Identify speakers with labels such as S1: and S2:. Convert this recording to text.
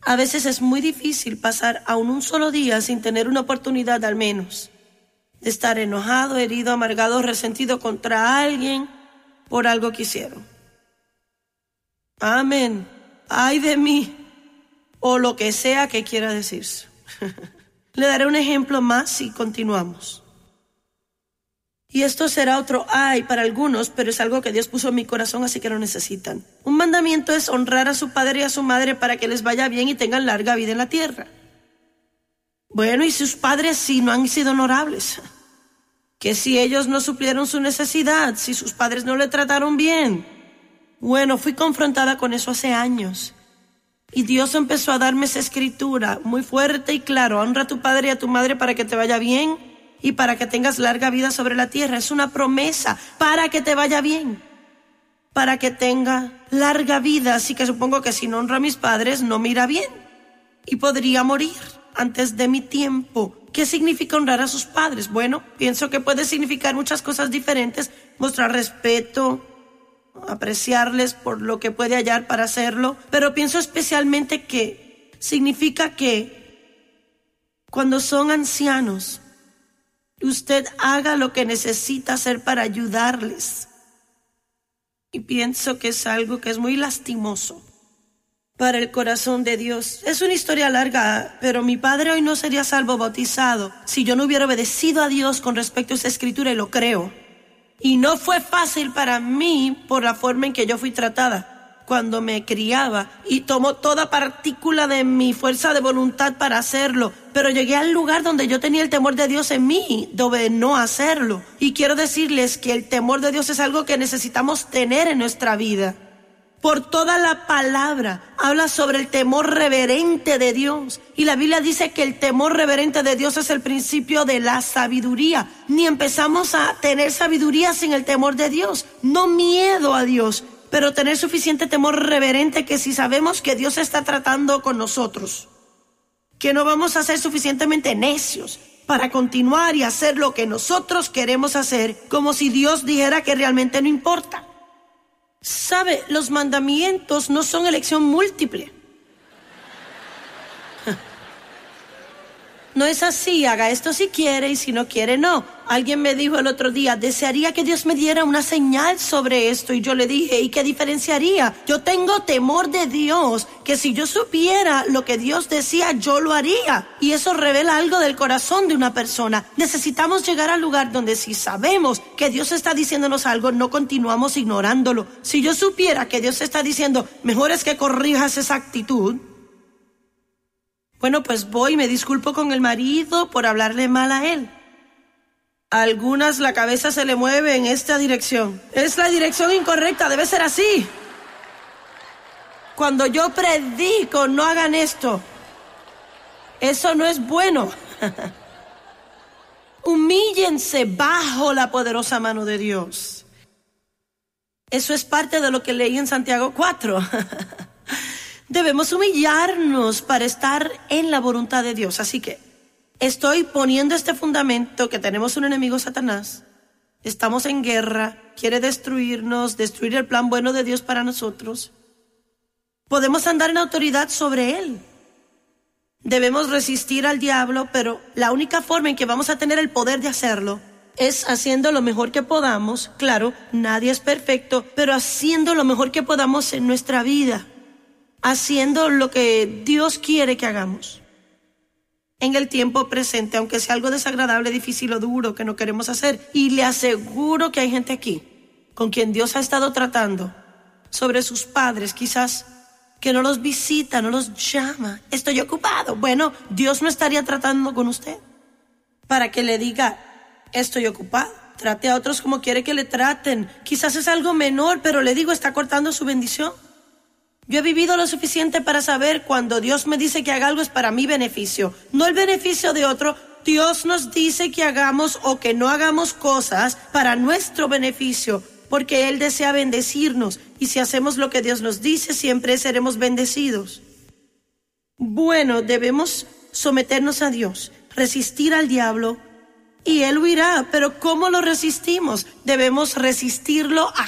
S1: A veces es muy difícil pasar aún un solo día sin tener una oportunidad al menos de estar enojado, herido, amargado, resentido contra alguien por algo que hicieron. Amén. Ay de mí, o lo que sea que quiera decirse. Le daré un ejemplo más y continuamos. Y esto será otro ay para algunos, pero es algo que Dios puso en mi corazón, así que lo necesitan. Un mandamiento es honrar a su padre y a su madre para que les vaya bien y tengan larga vida en la tierra. Bueno, y sus padres sí no han sido honorables. Que si ellos no suplieron su necesidad, si sus padres no le trataron bien. Bueno, fui confrontada con eso hace años. Y Dios empezó a darme esa escritura muy fuerte y claro. Honra a tu padre y a tu madre para que te vaya bien y para que tengas larga vida sobre la tierra. Es una promesa para que te vaya bien, para que tenga larga vida. Así que supongo que si no honro a mis padres no me irá bien y podría morir antes de mi tiempo. ¿Qué significa honrar a sus padres? Bueno, pienso que puede significar muchas cosas diferentes. Mostrar respeto, apreciarles por lo que puede hallar para hacerlo. Pero pienso especialmente que significa que cuando son ancianos, usted haga lo que necesita hacer para ayudarles. Y pienso que es algo que es muy lastimoso para el corazón de Dios. Es una historia larga, pero mi padre hoy no sería salvo bautizado si yo no hubiera obedecido a Dios con respecto a esta escritura, y lo creo. Y no fue fácil para mí por la forma en que yo fui tratada cuando me criaba, y tomó toda partícula de mi fuerza de voluntad para hacerlo, pero llegué al lugar donde yo tenía el temor de Dios en mí, de no hacerlo. Y quiero decirles que el temor de Dios es algo que necesitamos tener en nuestra vida. Por toda la palabra habla sobre el temor reverente de Dios. Y la Biblia dice que el temor reverente de Dios es el principio de la sabiduría. Ni empezamos a tener sabiduría sin el temor de Dios. No miedo a Dios, pero tener suficiente temor reverente que si sabemos que Dios está tratando con nosotros, que no vamos a ser suficientemente necios para continuar y hacer lo que nosotros queremos hacer, como si Dios dijera que realmente no importa. ¿Sabe? Los mandamientos no son elección múltiple. No es así, haga esto si quiere y si no quiere, no. Alguien me dijo el otro día, desearía que Dios me diera una señal sobre esto. Y yo le dije, ¿y qué diferenciaría? Yo tengo temor de Dios, que si yo supiera lo que Dios decía, yo lo haría. Y eso revela algo del corazón de una persona. Necesitamos llegar al lugar donde si sabemos que Dios está diciéndonos algo, no continuamos ignorándolo. Si yo supiera que Dios está diciendo, mejor es que corrijas esa actitud, bueno, pues voy y me disculpo con el marido por hablarle mal a él. A algunas la cabeza se le mueve en esta dirección. Es la dirección incorrecta, debe ser así. Cuando yo predico, no hagan esto. Eso no es bueno. Humíllense bajo la poderosa mano de Dios. Eso es parte de lo que leí en Santiago 4. Debemos humillarnos para estar en la voluntad de Dios. Así que estoy poniendo este fundamento que tenemos un enemigo, Satanás. Estamos en guerra, quiere destruirnos, destruir el plan bueno de Dios para nosotros. Podemos andar en autoridad sobre él. Debemos resistir al diablo, pero la única forma en que vamos a tener el poder de hacerlo es haciendo lo mejor que podamos. Claro, nadie es perfecto, pero haciendo lo mejor que podamos en nuestra vida. Haciendo lo que Dios quiere que hagamos en el tiempo presente, aunque sea algo desagradable, difícil o duro que no queremos hacer. Y le aseguro que hay gente aquí con quien Dios ha estado tratando sobre sus padres, quizás que no los visita, no los llama. Estoy ocupado. Bueno, Dios no estaría tratando con usted para que le diga, estoy ocupado. Trate a otros como quiere que le traten. Quizás es algo menor, pero le digo, está cortando su bendición. Yo he vivido lo suficiente para saber cuando Dios me dice que haga algo es para mi beneficio, no el beneficio de otro. Dios nos dice que hagamos o que no hagamos cosas para nuestro beneficio, porque Él desea bendecirnos. Y si hacemos lo que Dios nos dice, siempre seremos bendecidos. Bueno, debemos someternos a Dios, resistir al diablo y Él huirá. Pero ¿cómo lo resistimos? Debemos resistirlo